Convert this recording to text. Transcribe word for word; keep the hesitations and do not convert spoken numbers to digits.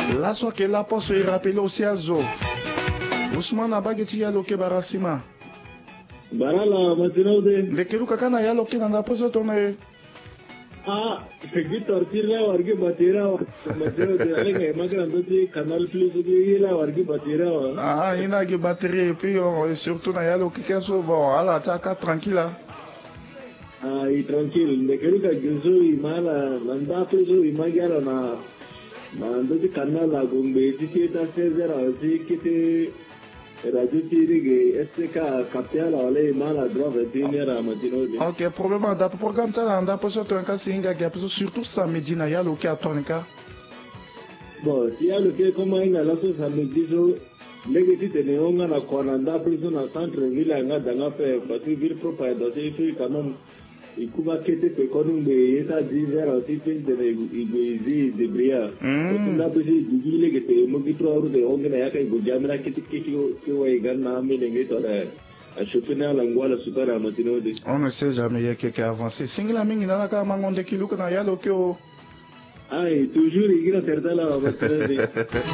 La so que la posso y rappeler aussi à Zo. Ousmane Abageti yalo ke barasima. Barala matinode. Le keruka kana yalo ke nanda poso tome. Ah, segi tortilla wargi batira. Matinode alenga magra ndoti canal plus gi la wargi batira. Ah, ina gi batterie et puis on, surtout na yalo ke keso bon, ala taka tranquille. Ah, y tranquille. Le keruka gizo y mala nanda plus y magara na na ndoti canal la gombe tiketa sezera si kiti Radio Tirige, S K Capiala, ole mala grave dinera matinode. Ok, problème da programme ta anda poso to nka singa ga poso surtout samedi na yalo ke atonika. Bon, si yalo ke como ina la so samedi so lege ti tene onga na kona nda priso na centre ville nga danga pe parce que ville propre da se fi quand même ikuba kete pe konu be eta dix heures aussi fin de igwezi de bria. Nda bisi digile ke te mo kitro aru de onga na yaka igojamira kete kete ke wa igana me lenge to da a chopina la ngwala super matinode. On ne sait jamais y'a quelqu'un avancé. Singla mingi na ka mangonde kiluka na yalo ke o. Ai, toujours igira tertala matinode.